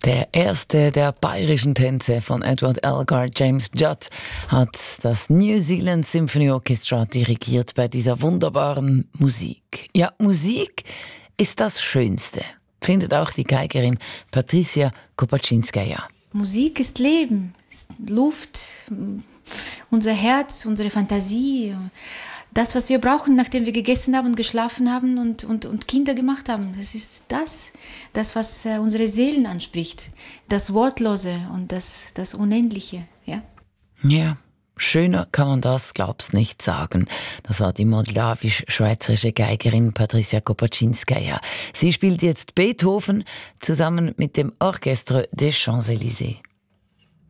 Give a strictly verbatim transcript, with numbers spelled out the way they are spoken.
Der erste der bayerischen Tänze von Edward Elgar, James Judd, hat das New Zealand Symphony Orchestra dirigiert bei dieser wunderbaren Musik. Ja, Musik ist das Schönste, findet auch die Geigerin Patricia Kopaczynskaja. Musik ist Leben, ist Luft, unser Herz, unsere Fantasie. Das, was wir brauchen, nachdem wir gegessen haben, geschlafen haben und, und, und Kinder gemacht haben. Das ist das, das was äh, unsere Seelen anspricht. Das Wortlose und das, das Unendliche. Ja? Ja, schöner kann man das, glaub's, nicht sagen. Das war die moldawisch-schweizerische Geigerin Patricia Kopaczynskaja. Sie spielt jetzt Beethoven zusammen mit dem Orchestre des Champs-Élysées.